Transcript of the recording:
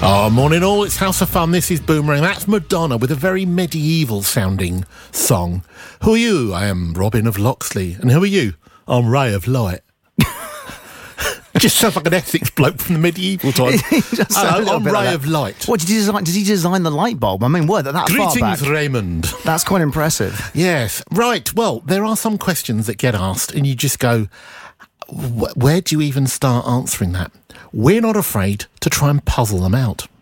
Oh, morning all, it's House of Fun, this is Boomerang. That's Madonna with a very medieval-sounding song. Who are you? I am Robin of Locksley. And who are you? I'm Ray of Light. Just sounds like an Essex bloke from the medieval times. Hello, I'm Ray of Light. What, did he design the light bulb? I mean, what, that far back? Greetings, Raymond. That's quite impressive. Yes, right. Well, there are some questions that get asked and you just go, where do you even start answering that? We're not afraid to try and puzzle them out.